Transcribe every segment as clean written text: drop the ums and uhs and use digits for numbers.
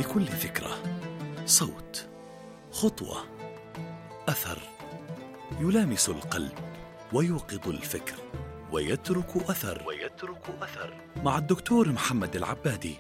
لكل ذكرى صوت، خطوة، أثر يلامس القلب ويوقظ الفكر ويترك أثر مع الدكتور محمد العبادي.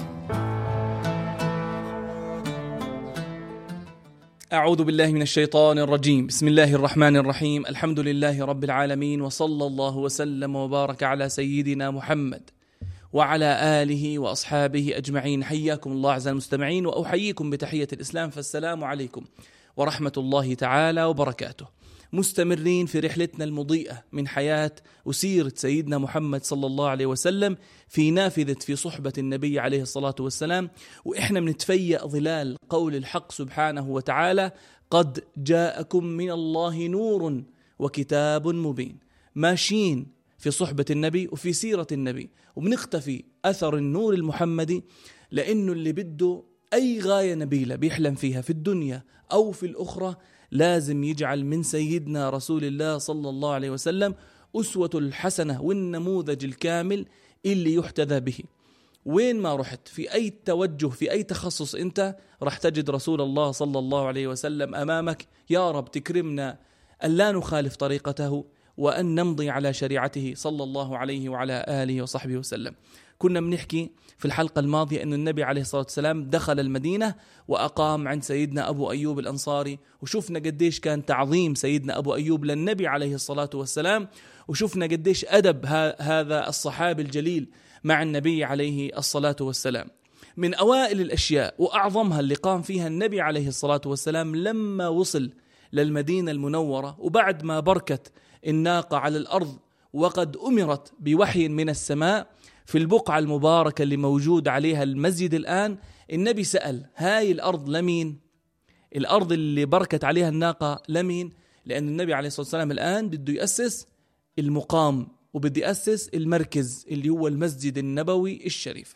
أعوذ بالله من الشيطان الرجيم. بسم الله الرحمن الرحيم. الحمد لله رب العالمين، وصلى الله وسلم وبارك على سيدنا محمد وعلى آله وأصحابه أجمعين. حياكم الله أعزائي المستمعين، وأحييكم بتحية الإسلام، فالسلام عليكم ورحمة الله تعالى وبركاته. مستمرين في رحلتنا المضيئة من حياة وسيرة سيدنا محمد صلى الله عليه وسلم في نافذة في صحبة النبي عليه الصلاة والسلام، وإحنا بنتفيأ ظلال قول الحق سبحانه وتعالى: قد جاءكم من الله نور وكتاب مبين. ماشيين في صحبة النبي وفي سيرة النبي، وبنختفي أثر النور المحمدي، لأنه اللي بده أي غاية نبيلة بيحلم فيها في الدنيا أو في الأخرى لازم يجعل من سيدنا رسول الله صلى الله عليه وسلم أسوة الحسنة والنموذج الكامل اللي يحتذى به. وين ما رحت، في أي توجه، في أي تخصص أنت رح تجد رسول الله صلى الله عليه وسلم أمامك. يا رب تكرمنا أن لا نخالف طريقته وأن نمضي على شريعته صلى الله عليه وعلى آله وصحبه وسلم. كنا بنحكي في الحلقة الماضية أن النبي عليه الصلاة والسلام دخل المدينة وأقام عند سيدنا أبو أيوب الأنصاري، وشوفنا قديش كان تعظيم سيدنا أبو أيوب للنبي عليه الصلاة والسلام، وشوفنا قديش أدب هذا الصحابي الجليل مع النبي عليه الصلاة والسلام. من أوائل الأشياء وأعظمها اللي قام فيها النبي عليه الصلاة والسلام لما وصل للمدينة المنورة، وبعد ما بركت الناقة على الأرض وقد أمرت بوحي من السماء في البقعة المباركة اللي موجود عليها المسجد الآن، النبي سأل: هاي الأرض لمين؟ الأرض اللي بركت عليها الناقة لمين؟ لأن النبي عليه الصلاة والسلام الآن بده يأسس المقام وبده يأسس المركز اللي هو المسجد النبوي الشريف.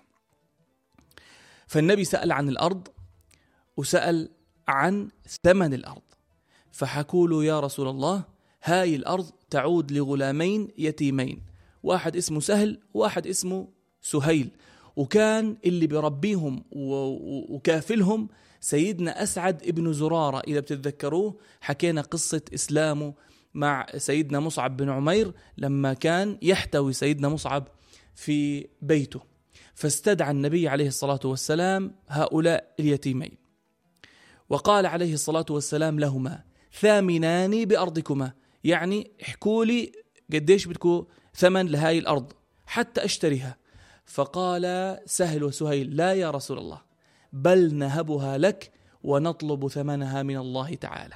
فالنبي سأل عن الأرض وسأل عن ثمن الأرض، فحكوا له: يا رسول الله، هاي الأرض تعود لغلامين يتيمين، واحد اسمه سهل وواحد اسمه سهيل، وكان اللي بربيهم وكافلهم سيدنا أسعد ابن زرارة. إذا بتتذكروه حكينا قصة إسلامه مع سيدنا مصعب بن عمير لما كان يحتوي سيدنا مصعب في بيته، فاستدعى النبي عليه الصلاة والسلام هؤلاء اليتيمين، وقال عليه الصلاة والسلام لهما: ثامناني بأرضكما، يعني احكوا لي قديش بدكم ثمن لهاي الأرض حتى أشتريها. فقال سهل وسهيل: لا يا رسول الله، بل نهبها لك ونطلب ثمنها من الله تعالى.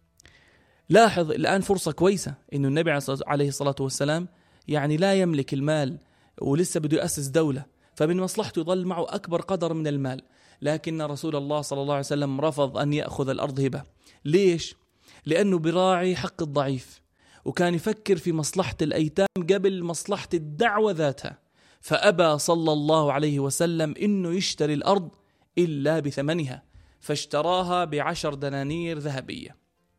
لاحظ الآن فرصة كويسة إنه النبي عليه الصلاة والسلام يعني لا يملك المال ولسه بده يأسس دولة، فمن مصلحته يظل معه أكبر قدر من المال، لكن رسول الله صلى الله عليه وسلم رفض أن يأخذ الأرض هبة. ليش؟ لأنه براعي حق الضعيف، وكان يفكر في مصلحة الأيتام قبل مصلحة الدعوة ذاتها، فأبى صلى الله عليه وسلم إنه يشتري الأرض إلا بثمنها، فاشتراها ب10 دنانير ذهبية.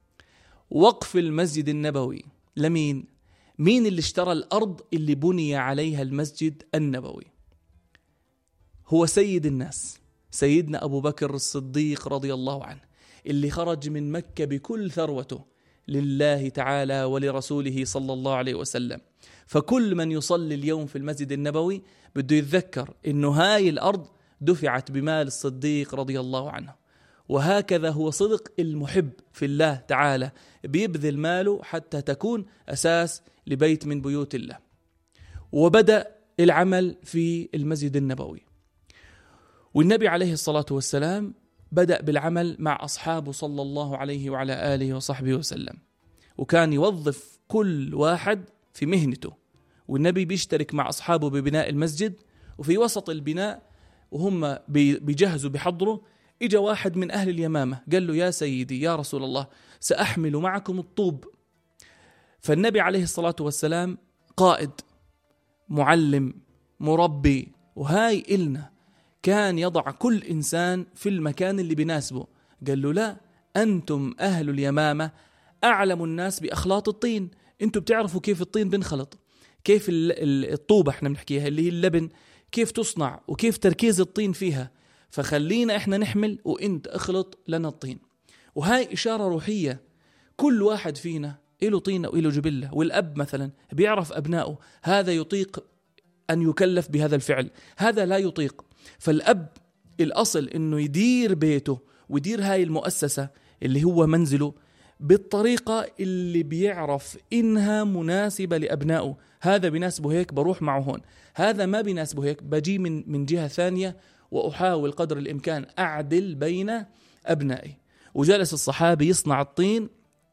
وقف المسجد النبوي لمين؟ مين اللي اشترى الأرض اللي بني عليها المسجد النبوي؟ هو سيد الناس، سيدنا أبو بكر الصديق رضي الله عنه، اللي خرج من مكة بكل ثروته لله تعالى ولرسوله صلى الله عليه وسلم. فكل من يصلي اليوم في المسجد النبوي بده يتذكر إنه هاي الأرض دفعت بمال الصديق رضي الله عنه. وهكذا هو صدق المحب في الله تعالى، بيبذل ماله حتى تكون أساس لبيت من بيوت الله. وبدأ العمل في المسجد النبوي، والنبي عليه الصلاة والسلام بدأ بالعمل مع أصحابه صلى الله عليه وعلى آله وصحبه وسلم، وكان يوظف كل واحد في مهنته، والنبي بيشترك مع أصحابه ببناء المسجد. وفي وسط البناء وهم بيجهزوا بيحضروا، إجا واحد من أهل اليمامة قال له: يا سيدي يا رسول الله، سأحمل معكم الطوب. فالنبي عليه الصلاة والسلام قائد، معلم، مربي، وهاي إلنا كان يضع كل إنسان في المكان اللي بيناسبه. قال له: لا، أنتم أهل اليمامة أعلم الناس بأخلاط الطين، أنتم بتعرفوا كيف الطين بنخلط، كيف الطوبة احنا بنحكيها اللي هي اللبن، كيف تصنع وكيف تركيز الطين فيها. فخلينا إحنا نحمل وإنت اخلط لنا الطين. وهاي إشارة روحية، كل واحد فينا إله طينة وإله جبلة. والأب مثلا بيعرف أبنائه هذا يطيق أن يكلف بهذا الفعل، هذا لا يطيق. فالأب الأصل إنه يدير بيته ويدير هاي المؤسسة اللي هو منزله بالطريقة اللي بيعرف إنها مناسبة لأبنائه. هذا بيناسبه هيك بروح معه هون، هذا ما بيناسبه هيك بجي من جهة ثانية، وأحاول قدر الإمكان أعدل بين أبنائي. وجلس الصحابي يصنع الطين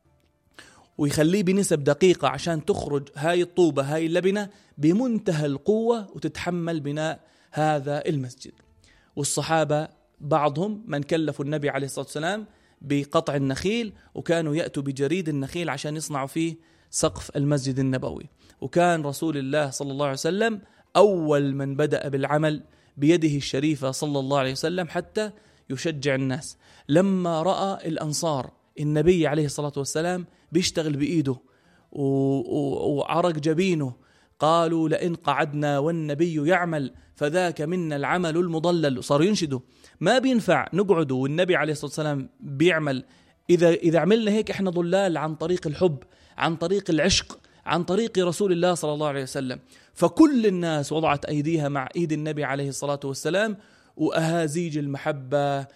ويخليه بنسب دقيقة عشان تخرج هاي الطوبة هاي اللبنة بمنتهى القوة وتتحمل بناء هذا المسجد. والصحابة بعضهم من كلفوا النبي عليه الصلاة والسلام بقطع النخيل، وكانوا يأتوا بجريد النخيل عشان يصنعوا فيه سقف المسجد النبوي. وكان رسول الله صلى الله عليه وسلم أول من بدأ بالعمل بيده الشريفة صلى الله عليه وسلم حتى يشجع الناس. لما رأى الأنصار النبي عليه الصلاة والسلام بيشتغل بإيده وعرق جبينه، قالوا لئن قعدنا والنبي يعمل فذاك منا العمل المضلل. صاروا ينشدوا ما بينفع نقعد والنبي عليه الصلاة والسلام بيعمل، إذا عملنا هيك إحنا ضلال عن طريق الحب، عن طريق العشق، عن طريق رسول الله صلى الله عليه وسلم. فكل الناس وضعت أيديها مع إيد النبي عليه الصلاة والسلام، وأهازيج المحبة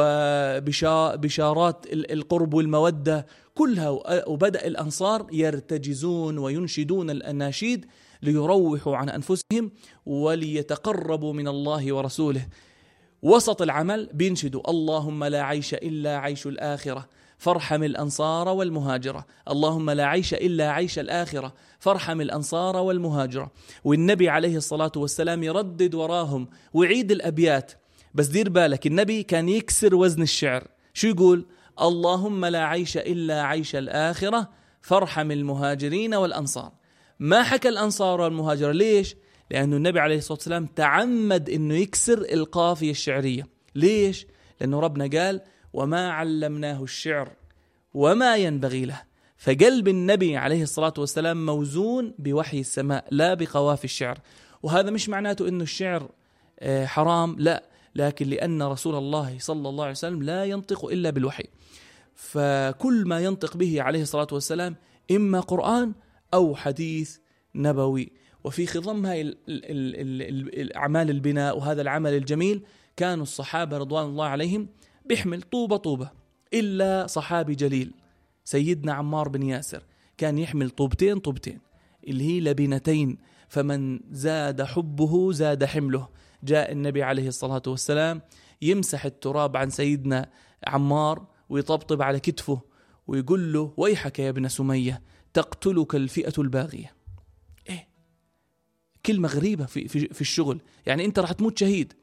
وبشارات القرب والمودة كلها. وبدأ الأنصار يرتجزون وينشدون الأناشيد ليروحوا عن أنفسهم وليتقربوا من الله ورسوله. وسط العمل بينشدوا اللهم لا عيش إلا عيش الآخرة فارحم الأنصار والمهاجرة، اللهم لا عيش إلا عيش الآخرة فارحم الأنصار والمهاجرة. والنبي عليه الصلاة والسلام يردد وراهم ويعيد الأبيات. بس دير بالك النبي كان يكسر وزن الشعر، شو يقول؟ اللهم لا عيش إلا عيش الآخرة فارحم المهاجرين والأنصار. ما حكى الأنصار والمهاجرة، ليش؟ لأنه النبي عليه الصلاة والسلام تعمد أنه يكسر القافية الشعرية. ليش؟ لأنه ربنا قال وما علمناه الشعر وما ينبغي له. فقلب النبي عليه الصلاة والسلام موزون بوحي السماء لا بقوافي الشعر. وهذا مش معناته أنه الشعر حرام، لا، لكن لأن رسول الله صلى الله عليه وسلم لا ينطق إلا بالوحي، فكل ما ينطق به عليه الصلاة والسلام إما قرآن أو حديث نبوي. وفي خضم هاي الأعمال البناء وهذا العمل الجميل كانوا الصحابة رضوان الله عليهم بيحمل طوبة طوبة، إلا صحابي جليل سيدنا عمار بن ياسر كان يحمل طوبتين اللي هي لبنتين، فمن زاد حبه زاد حمله. جاء النبي عليه الصلاة والسلام يمسح التراب عن سيدنا عمار ويطبطب على كتفه ويقول له ويحك يا ابن سمية تقتلك الفئة الباغية. إيه كلمة غريبة في الشغل، يعني أنت راح تموت شهيد،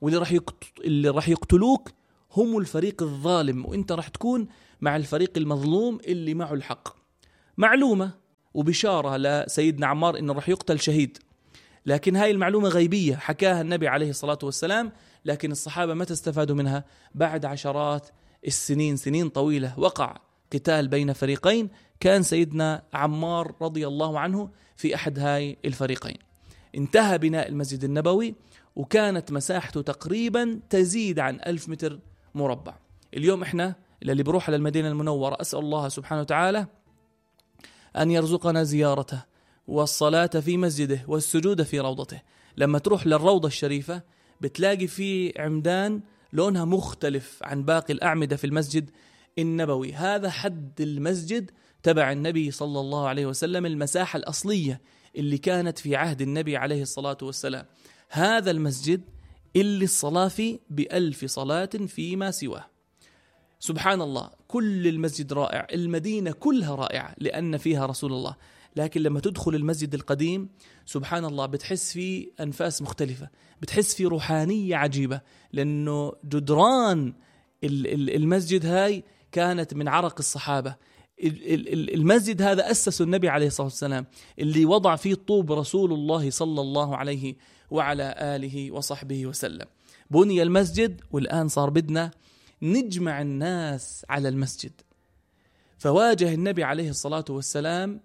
واللي راح يقتلوك هم الفريق الظالم، وأنت راح تكون مع الفريق المظلوم اللي معه الحق. معلومة وبشارة لسيدنا عمار إنه راح يقتل شهيد، لكن هاي المعلومة غيبية حكاها النبي عليه الصلاة والسلام، لكن الصحابة ما تستفادوا منها. بعد عشرات السنين، سنين طويلة، وقع قتال بين فريقين، كان سيدنا عمار رضي الله عنه في أحد هاي الفريقين. انتهى بناء المسجد النبوي وكانت مساحته تقريبا تزيد عن 1000 متر مربع. اليوم احنا اللي بروح على المدينة المنورة أسأل الله سبحانه وتعالى أن يرزقنا زيارته والصلاة في مسجده والسجود في روضته. لما تروح للروضة الشريفة بتلاقي في عمدان لونها مختلف عن باقي الأعمدة في المسجد النبوي. هذا حد المسجد تبع النبي صلى الله عليه وسلم، المساحة الأصلية اللي كانت في عهد النبي عليه الصلاة والسلام. هذا المسجد اللي الصلاة فيه ب1000 صلاة فيما سواه. سبحان الله، كل المسجد رائع، المدينة كلها رائعة لأن فيها رسول الله. لكن لما تدخل المسجد القديم سبحان الله بتحس فيه أنفاس مختلفة، بتحس فيه روحانية عجيبة، لأنه جدران المسجد هاي كانت من عرق الصحابة. المسجد هذا أسسه النبي عليه الصلاة والسلام، اللي وضع فيه طوب رسول الله صلى الله عليه وعلى آله وصحبه وسلم. بني المسجد والآن صار بدنا نجمع الناس على المسجد. فواجه النبي عليه الصلاة والسلام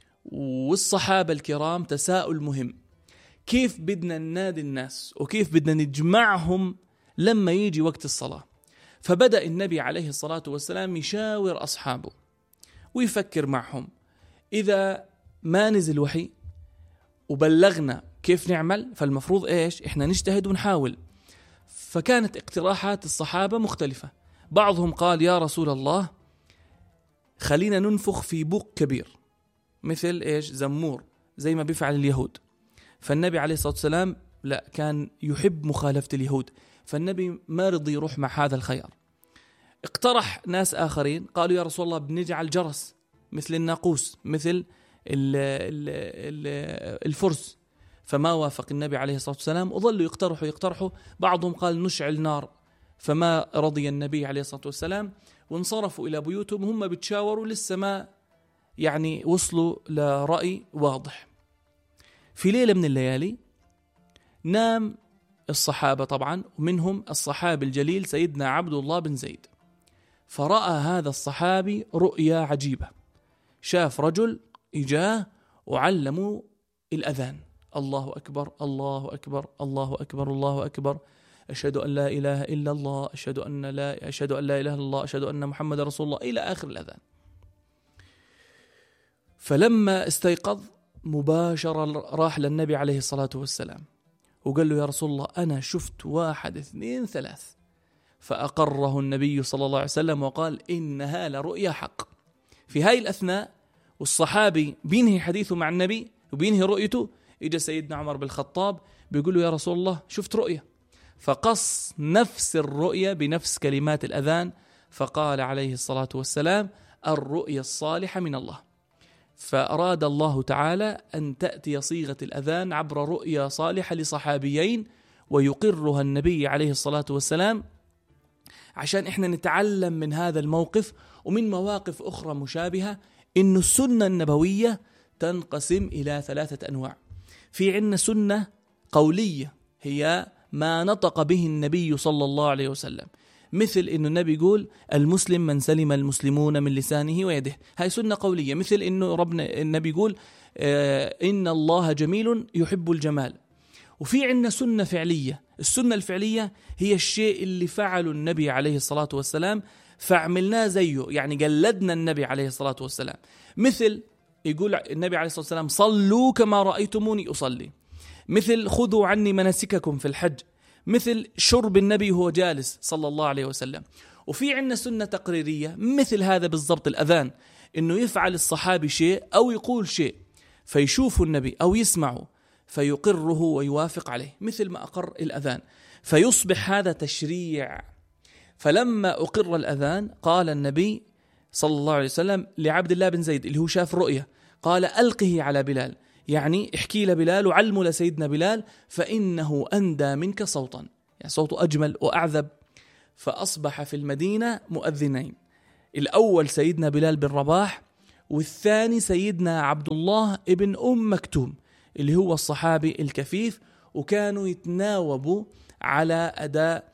والصحابة الكرام تساؤل مهم: كيف بدنا ننادي الناس وكيف بدنا نجمعهم لما يجي وقت الصلاة. فبدأ النبي عليه الصلاة والسلام يشاور أصحابه ويفكر معهم، إذا ما نزل وحي وبلغنا كيف نعمل، فالمفروض إيش؟ إحنا نجتهد ونحاول. فكانت اقتراحات الصحابة مختلفة. بعضهم قال يا رسول الله خلينا ننفخ في بوق كبير مثل إيش؟ زمور زي ما بيفعل اليهود. فالنبي عليه الصلاة والسلام لا، كان يحب مخالفة اليهود، فالنبي ما رضي يروح مع هذا الخيار. اقترح ناس آخرين قالوا يا رسول الله بنجعل جرس مثل الناقوس مثل الفرس، فما وافق النبي عليه الصلاة والسلام وظلوا يقترحوا. بعضهم قال نشعل نار، فما رضي النبي عليه الصلاة والسلام، وانصرفوا إلى بيوتهم هم بتشاوروا، لسه ما يعني وصلوا لرأي واضح. في ليلة من الليالي نام الصحابة طبعا، ومنهم الصحابي الجليل سيدنا عبد الله بن زيد. فرأى هذا الصحابي رؤيا عجيبة، شاف رجل إجاه وعلموا الأذان: الله أكبر الله أكبر الله أكبر الله أكبر، أشهد أن لا إله إلا الله، أشهد أن لا إله إلا الله، أشهد أن محمد رسول الله، إلى آخر الأذان. فلما استيقظ مباشرة راح للنبي عليه الصلاة والسلام وقال له يا رسول الله أنا شفت 1 2 3. فأقره النبي صلى الله عليه وسلم وقال إنها لرؤيا حق. في هاي الأثناء والصحابي بينهي حديثه مع النبي وبينهي رؤيته، إجا سيدنا عمر بن الخطاب بيقول له يا رسول الله شفت رؤيا، فقص نفس الرؤيا بنفس كلمات الأذان، فقال عليه الصلاة والسلام الرؤيا الصالحة من الله. فأراد الله تعالى أن تأتي صيغة الأذان عبر رؤيا صالحة لصحابيين ويقرها النبي عليه الصلاة والسلام، عشان إحنا نتعلم من هذا الموقف ومن مواقف أخرى مشابهة إن السنة النبوية تنقسم إلى 3 أنواع. في عندنا سنة قولية هي ما نطق به النبي صلى الله عليه وسلم، مثل إنه النبي يقول المسلم من سلم المسلمون من لسانه ويده، هاي سنة قولية. مثل إنه النبي يقول إن الله جميل يحب الجمال. وفي عندنا سنة فعلية. السنة الفعلية هي الشيء اللي فعله النبي عليه الصلاة والسلام فعملناه زيه، يعني قلدنا النبي عليه الصلاة والسلام. مثل يقول النبي عليه الصلاة والسلام صلوا كما رأيتموني أصلي، مثل خذوا عني مناسككم في الحج، مثل شرب النبي وهو جالس صلى الله عليه وسلم. وفي عندنا سنة تقريرية مثل هذا بالضبط الأذان، إنه يفعل الصحابي شيء أو يقول شيء فيشوف النبي أو يسمعه فيقره ويوافق عليه، مثل ما أقر الأذان، فيصبح هذا تشريع. فلما أقر الأذان قال النبي صلى الله عليه وسلم لعبد الله بن زيد اللي هو شاف رؤية، قال ألقه على بلال، يعني احكي لبلال وعلمه لسيدنا بلال فإنه أندى منك صوتا، يعني صوته أجمل وأعذب. فأصبح في المدينة مؤذنين، الأول سيدنا بلال بن رباح، والثاني سيدنا عبد الله ابن مكتوم اللي هو الصحابي الكفيف، وكانوا يتناوبوا على أداء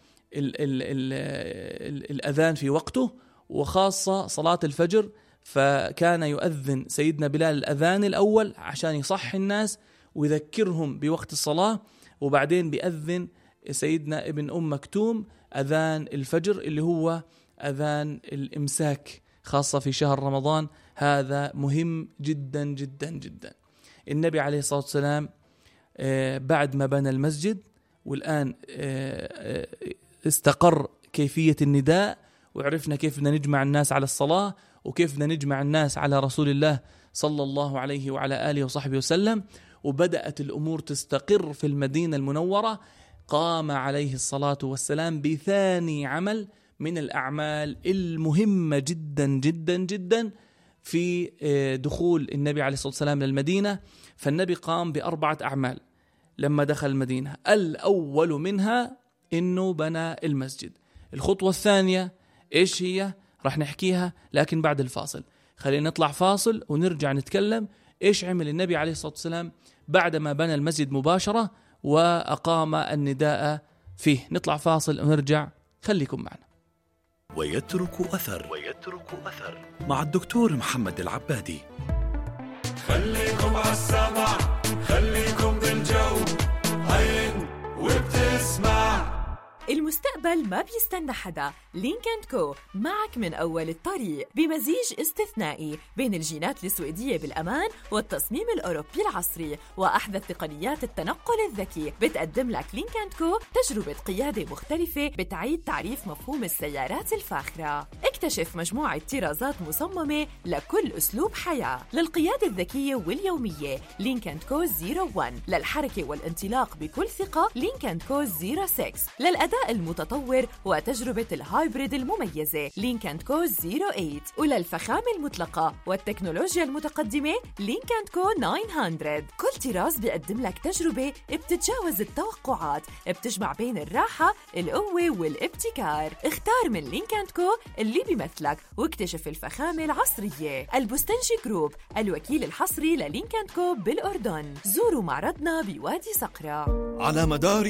الأذان في وقته، وخاصة صلاة الفجر. فكان يؤذن سيدنا بلال الأذان الأول عشان يصحي الناس ويذكرهم بوقت الصلاة، وبعدين بيأذن سيدنا ابن مكتوم أذان الفجر اللي هو أذان الإمساك، خاصة في شهر رمضان. هذا مهم جدا جدا جدا. النبي عليه الصلاة والسلام بعد ما بنى المسجد والآن استقر كيفية النداء، وعرفنا كيف بدنا نجمع الناس على الصلاة وكيف بدنا نجمع الناس على رسول الله صلى الله عليه وعلى آله وصحبه وسلم، وبدأت الأمور تستقر في المدينة المنورة. قام عليه الصلاة والسلام بثاني عمل من الأعمال المهمة جدا جدا جدا في دخول النبي عليه الصلاة والسلام للمدينة. فالنبي قام ب4 أعمال لما دخل المدينة. الأول منها إنه بنى المسجد. الخطوة الثانية إيش هي؟ راح نحكيها لكن بعد الفاصل. خلينا نطلع فاصل ونرجع نتكلم إيش عمل النبي عليه الصلاة والسلام بعد ما بنى المسجد مباشرة وأقام النداء فيه. نطلع فاصل ونرجع، خليكم معنا. ويترك أثر مع الدكتور محمد العبادي. خليكم عالسمع، خليكم بالجو، عين وبتسمع المستقبل ما بيستنى حدا. لينك&كو معك من أول الطريق بمزيج استثنائي بين الجينات السويدية بالأمان والتصميم الأوروبي العصري وأحدث تقنيات التنقل الذكي. بتقدم لك لينك&كو تجربة قيادة مختلفة بتعيد تعريف مفهوم السيارات الفاخرة. اكتشف مجموعة طرازات مصممة لكل أسلوب حياة. للقيادة الذكية واليومية لينك&كو 01، للحركة والانطلاق بكل ثقة لينك&كو 06، للأداء المتطور وتجربة الهايبريد المميزة لينك&كو 08، وللفخامة المطلقة والتكنولوجيا المتقدمة لينك&كو 900. كل طراز بيقدم لك تجربة بتتجاوز التوقعات، بتجمع بين الراحة، القوة والابتكار. اختار من لينك&كو اللي بيمثلك واكتشف الفخامة العصرية. البستنجي جروب، الوكيل الحصري للينك&كو بالأردن. زوروا معرضنا بوادي صقرة. على مدار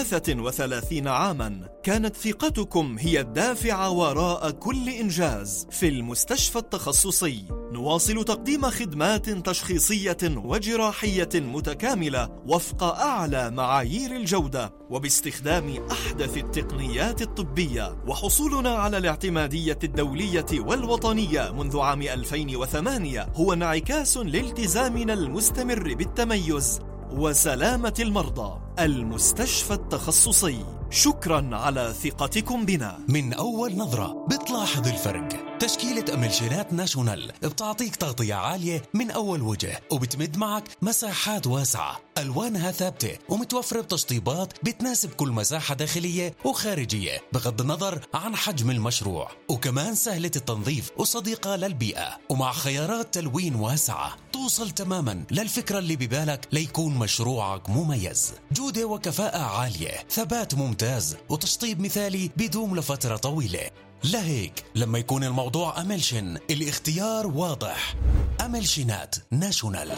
33 عاماً كانت ثقتكم هي الدافع وراء كل إنجاز. في المستشفى التخصصي نواصل تقديم خدمات تشخيصية وجراحية متكاملة وفق أعلى معايير الجودة وباستخدام أحدث التقنيات الطبية، وحصولنا على الاعتمادية الدولية والوطنية منذ عام 2008 هو انعكاس لالتزامنا المستمر بالتميز وسلامة المرضى. المستشفى التخصصي، شكرا على ثقتكم بنا. من أول نظرة بتلاحظ الفرق. تشكيلة أملشينات ناشونال بتعطيك تغطية عالية من أول وجه وبتمد معك مساحات واسعة، ألوانها ثابتة ومتوفرة بتشطيبات بتناسب كل مساحة داخلية وخارجية بغض النظر عن حجم المشروع، وكمان سهلة التنظيف وصديقة للبيئة، ومع خيارات تلوين واسعة توصل تماما للفكرة اللي ببالك ليكون مشروعك مميز. جودة وكفاءة عالية، ثبات ممتاز، وتشطيب مثالي بيدوم لفترة طويلة. لهيك لما يكون الموضوع أملشن الاختيار واضح. أملشينات ناشونال.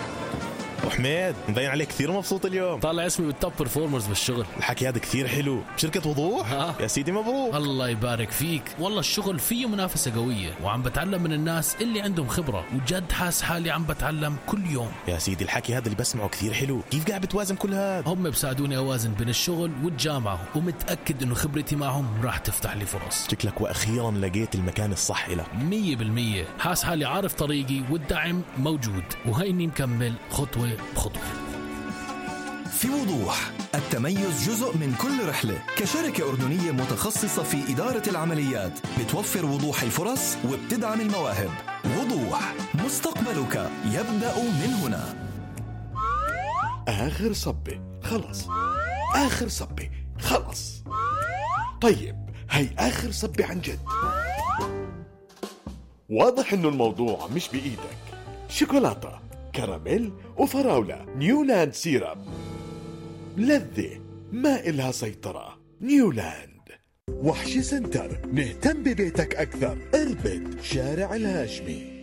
وحميد، مبين عليك كثير مبسوط اليوم. طالع اسمي بالتوب برفورمرز بالشغل. الحكي هذا كثير حلو. بشركة وضوح؟ يا سيدي مبروك. الله يبارك فيك. والله الشغل فيه منافسة قوية وعم بتعلم من الناس اللي عندهم خبرة، وجد حاس حالي عم بتعلم كل يوم. يا سيدي الحكي هذا اللي بسمعه كثير حلو. كيف قاعد بتوازن كل هذا؟ هم بساعدوني أوازن بين الشغل والجامعة، ومتأكد إنه خبرتي معهم راح تفتح لي فرص. شكلك وأخيرا لقيت المكان الصح لك. 100%. حاس حالي عارف طريقي والدعم موجود، وهيني مكمل خطوة بخطوة. في وضوح، التميز جزء من كل رحلة. كشركة أردنية متخصصة في إدارة العمليات بتوفر وضوح الفرص وبتدعم المواهب. وضوح، مستقبلك يبدأ من هنا. آخر صبة خلص، آخر صبة خلص. طيب هاي آخر صبة عن جد. واضح إنه الموضوع مش بإيدك. شوكولاتة، كراميل وفراولة، نيولاند سيرب، لذة ما إلها سيطرة. نيولاند. وحشي سنتر، نهتم ببيتك أكثر. اربد شارع الهاشمي.